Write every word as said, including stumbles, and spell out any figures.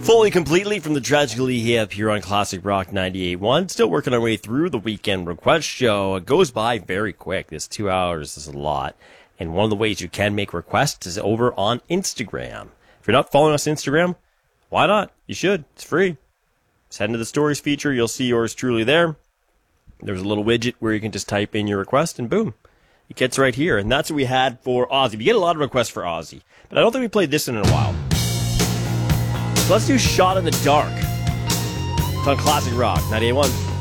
Fully completely from the Tragically Hip here on Classic Rock ninety-eight point one. Still working our way through the weekend request show. It goes by very quick. This two hours is a lot. And one of the ways you can make requests is over on Instagram. If you're not following us on Instagram, why not? You should. It's free. Just head into the stories feature. You'll see yours truly there. There's a little widget where you can just type in your request and boom. It gets right here. And that's what we had for Ozzy. We get a lot of requests for Ozzy. But I don't think we played this in a while. So let's do Shot in the Dark. It's on Classic Rock ninety-eight point one.